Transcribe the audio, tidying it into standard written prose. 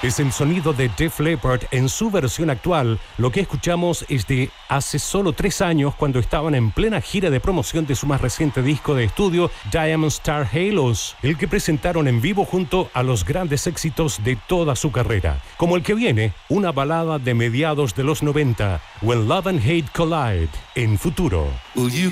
Es el sonido de Def Leppard en su versión actual. Lo que escuchamos es de hace solo 3 años, cuando estaban en plena gira de promoción de su más reciente disco de estudio, Diamond Star Halos, el que presentaron en vivo junto a los grandes éxitos de toda su carrera. Como el que viene, una balada de mediados de los 90, When Love and Hate Collide, en Futuro.